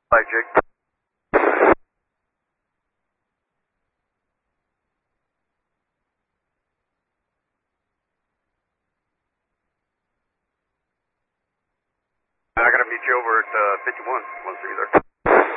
Bye, Jake. I'm going to meet you over at 51 once you're there.